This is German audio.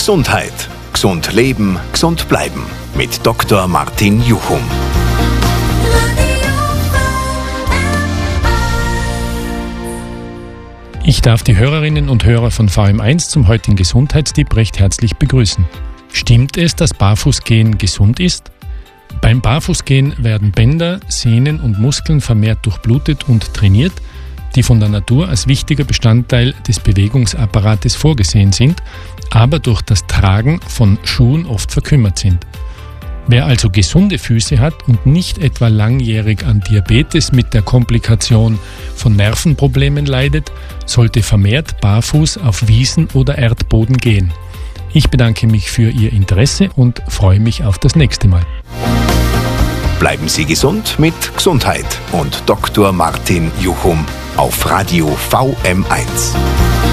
Gesundheit. Gesund leben, gesund bleiben. Mit Dr. Martin Juchum. Ich darf die Hörerinnen und Hörer von VM1 zum heutigen Gesundheitstipp recht herzlich begrüßen. Stimmt es, dass Barfußgehen gesund ist? Beim Barfußgehen werden Bänder, Sehnen und Muskeln vermehrt durchblutet und trainiert, die von der Natur als wichtiger Bestandteil des Bewegungsapparates vorgesehen sind, aber durch das Tragen von Schuhen oft verkümmert sind. Wer also gesunde Füße hat und nicht etwa langjährig an Diabetes mit der Komplikation von Nervenproblemen leidet, sollte vermehrt barfuß auf Wiesen oder Erdboden gehen. Ich bedanke mich für Ihr Interesse und freue mich auf das nächste Mal. Bleiben Sie gesund mit Gesundheit und Dr. Martin Juchum auf Radio VM1.